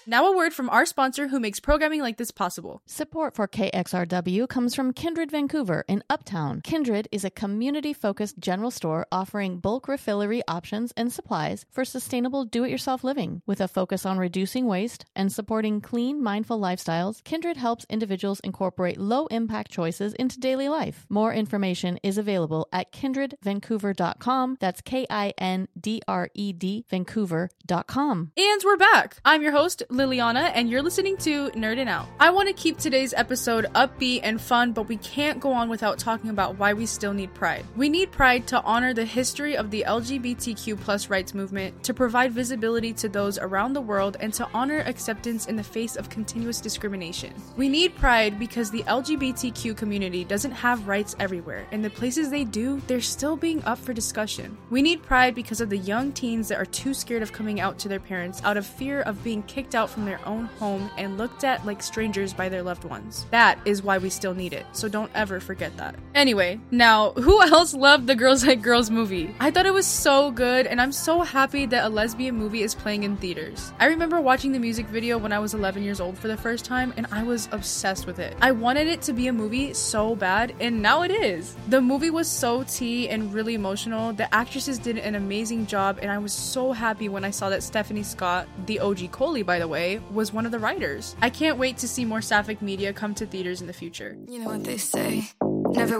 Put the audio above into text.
Now a word from our sponsor who makes programming like this possible. Support for KXRW comes from Kindred Vancouver in Uptown. Kindred is a community-focused general store offering bulk refillery options and supplies for sustainable do-it-yourself living. With a focus on reducing waste and supporting clean, mindful lifestyles, Kindred helps individuals incorporate low-impact choices into daily life. More information is available at kindredvancouver.com. That's KINDRED Vancouver.com. And we're back. I'm your host, Liliana, and you're listening to Nerdin' Out. I want to keep today's episode upbeat and fun, but we can't go on without talking about why we still need Pride. We need Pride to honor the history of the LGBTQ plus rights movement, to provide visibility to those around the world, and to honor acceptance in the face of continuous discrimination. We need Pride because the LGBTQ community doesn't have rights everywhere, and the places they do, they're still being up for discussion. We need Pride because of the young teens that are too scared of coming out to their parents out of fear of being kicked out from their own home and looked at like strangers by their loved ones. That is why we still need it, so don't ever forget that. Anyway, now, who else loved the Girls Like Girls movie? I thought it was so good, and I'm so happy that a lesbian movie is playing in theaters. I remember watching the music video when I was 11 years old for the first time, and I was obsessed with it. I wanted it to be a movie so bad, and now it is. The movie was so tea and really emotional. The actresses did an amazing job, and I was so happy when I saw that Stephanie Scott, the OG Coley by the way, was one of the writers. I can't wait to see more sapphic media come to theaters in the future. You know what they say, never